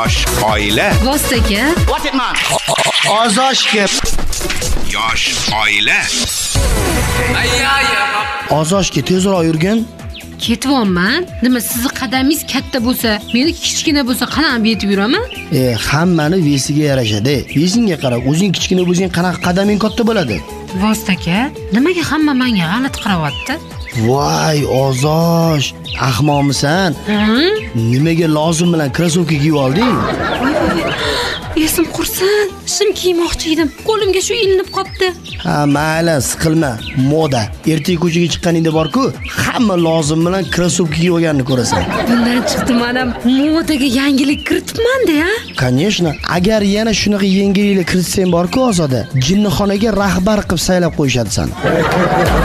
Yosh oila. Vostoka. What it man? Ozoshga. Yosh oila. Ozoshga tezroq yurgin. Ketyapman. Nima sizni qadamingiz katta bo'lsa, meni kichkina bo'lsa qanaqa yetib yuraman? Hammani vesiga yarashadi. Vesingga qarab, o'zing kichkina bo'lsang qanaqa qadaming katta bo'ladi? Vostoka, nimaga hamma menga g'alati qarayapti? Voy, Ozosh, ahmoqmisan? Nimaga lozim bilan krossovka kiyib olding? Esim qursin. Shim kiymoqchi edim. Qo'limga shu ilinib qopti. Ha, mayli, siqilma. Moda. Ertaga ko'chaga chiqqaningda bor-ku, hamma lozim bilan krossovka kiyib olganini ko'rasan. Bundan chiqdi mana modaga yangilik kiritibman-da, ya. Конечно, agar yana shunaqa yangiliklar kiritsang bor-ku, Ozoda, jinnixonaga rahbar qilib saylab qo'yishadi seni.